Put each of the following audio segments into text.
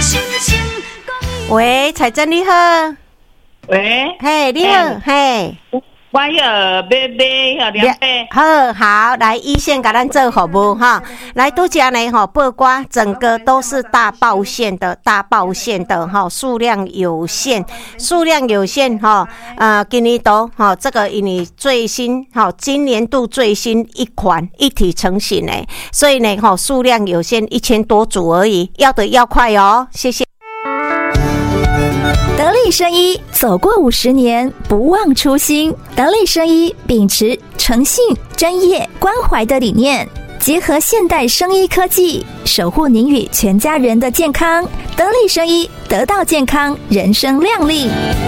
喂，彩珍你好。 喂， 嘿，你好，嘿。 我要贝贝和两贝。 好，来一线给咱做服务哈。来都家呢哈，报瓜整个都是大爆线的哈，数量有限哈。今年都哈，这个你最新哈，今年度最新一款一体成型诶，所以呢哈，数量有限，1000多组而已，要的要快哦，谢谢。 得力生医走过50年，不忘初心。得力生医秉持诚信、专业、关怀的理念，结合现代生医科技，守护您与全家人的健康。得力生医，得到健康，人生亮丽。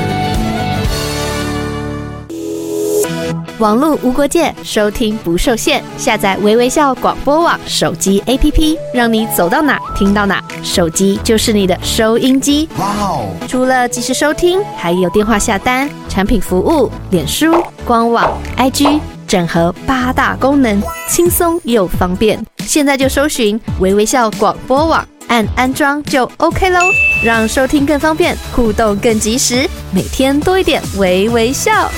网络无国界，收听不受限。下载微微笑广播网手机 APP， 让你走到哪听到哪。手机就是你的收音机。哇哦！除了即时收听，还有电话下单、产品服务、脸书、官网、IG， 整合8大功能，轻松又方便。现在就搜寻微微笑广播网，按安装就 OK 咯，让收听更方便，互动更及时，每天多一点微微笑。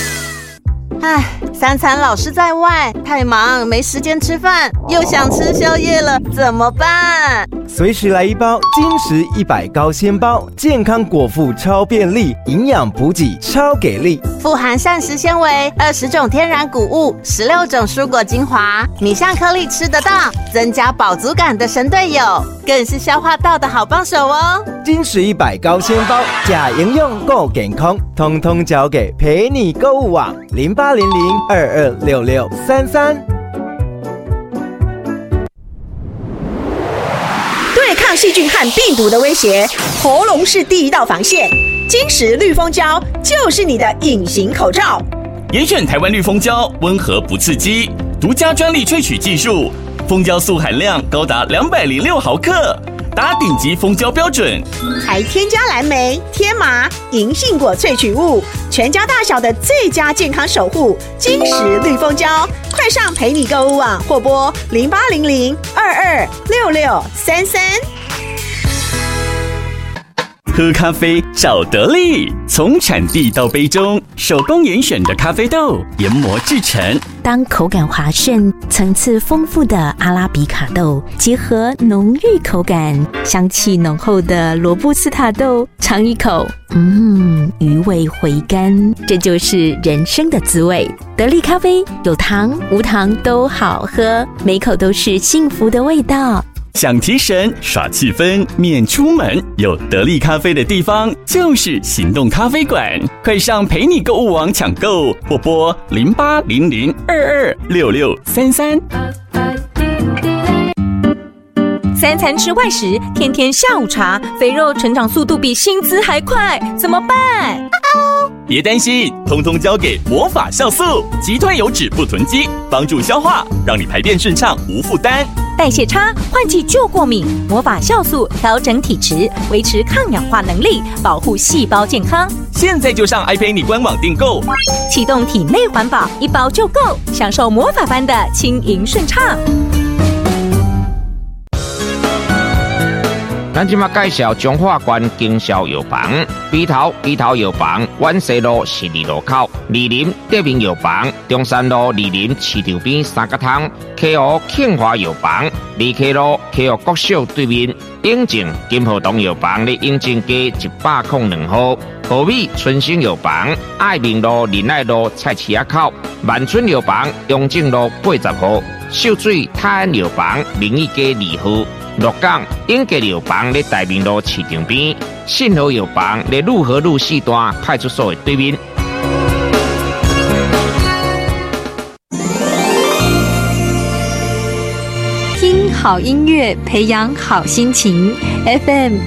三餐老是在外，太忙没时间吃饭，又想吃宵夜了，怎么办？ 随时来一包金石100高纤包，健康果腹超便利，营养补给超给力， 富含膳食纤维、20种天然谷物、16种蔬果精华，米香颗粒吃得到，增加饱足感的神队友，更是消化道的好帮手哦。 金石100高纤包，假营养够健康，通通交给陪你购物网0800226633。 对抗细菌和病毒的威胁，喉咙是第一道防线。金石绿蜂胶就是你的隐形口罩。 严选台湾绿蜂胶，温和不刺激，独家专利萃取技术，蜂胶素含量高达206毫克，达顶级蜂胶标准， 还添加蓝莓、天麻、银杏果萃取物，全家大小的最佳健康守护。金石绿蜂胶，快上陪你购物网或拨0800226633。 喝咖啡找得力，从产地到杯中，手工严选的咖啡豆研磨制成。 当口感滑顺、层次丰富的阿拉比卡豆，结合浓郁口感、香气浓厚的罗布斯塔豆，尝一口，余味回甘，这就是人生的滋味。得力咖啡有糖无糖都好喝，每口都是幸福的味道。 想提神耍气氛免出门，有得力咖啡的地方就是行动咖啡馆，快上陪你购物网抢购或拨0800226633。 3餐吃坏时，天天下午茶，肥肉成长速度比薪资还快，怎么办？ 别担心，通通交给魔法酵素，击退油脂不囤积，帮助消化，让你排便顺畅无负担。 代谢差，换季就过敏，魔法酵素调整体质，维持抗氧化能力，保护细胞健康。 现在就上iPay你官网订购， 启动体内环保，1包就够，享受魔法般的轻盈顺畅。 咱即马介绍中华关经销药房，鼻头药房，万西路12路口，二林德明药房，中山路二林市场边三角汤，溪湖庆华药房，二溪路溪湖国小对面，永靖金河东药房咧永靖街102号，和美春兴药房，爱民路仁爱路菜市仔口，万春药房永靖路80号，秀水泰安药房明义街2号。鹿港永吉药房咧大明路市场边，信和药房咧路和路4段派出所的对面。 听好音乐，培养好心情。FM